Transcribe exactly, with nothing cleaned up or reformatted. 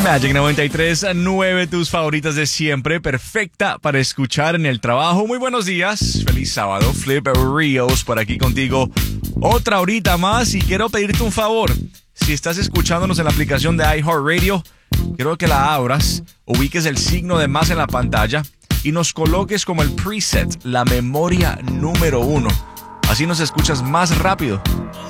Magic noventa y tres punto nueve, tus favoritas de siempre, perfecta para escuchar en el trabajo. Muy buenos días, feliz sábado. Flip Rios por aquí contigo otra horita más y quiero pedirte un favor. Si estás escuchándonos en la aplicación de iHeartRadio, quiero que la abras, ubiques el signo de más en la pantalla y nos coloques como el preset, la memoria número uno. Así nos escuchas más rápido.